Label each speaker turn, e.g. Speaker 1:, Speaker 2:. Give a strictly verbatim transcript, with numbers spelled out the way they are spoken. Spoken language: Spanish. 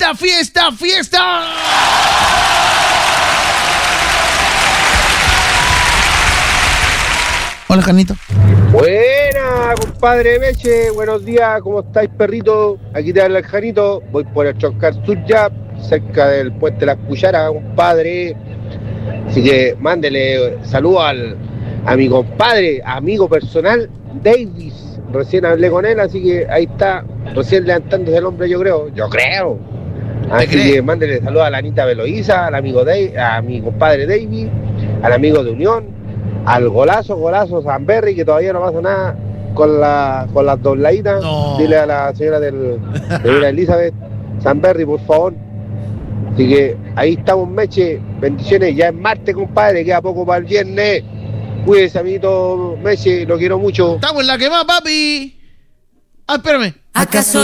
Speaker 1: fiesta, fiesta, fiesta. Hola, Janito.
Speaker 2: Buena, compadre Meche, buenos días, ¿cómo estáis, perrito? Aquí te habla el Janito, voy por el Choscar Suya, cerca del puente de las Cucharas, compadre. Así que mándele saludos al, a mi compadre, amigo personal, Davis. Recién hablé con él, así que ahí está, recién levantándose el hombre, yo creo, yo creo. Así que mándele saludos a la Anita Beloiza, al amigo Dave, a mi compadre Davis, al amigo de Unión, al golazo, golazo Sanberry, que todavía no pasa nada con, la, con las dobladitas. No. Dile a la señora del, de Elizabeth, Sanberry, por favor. Así que ahí estamos, Meche. Bendiciones, ya es martes, compadre, queda poco para el viernes. Cuídese, amiguito Meche, lo quiero mucho.
Speaker 1: Estamos en la que más, papi. Ah, espérame.
Speaker 3: ¿Acaso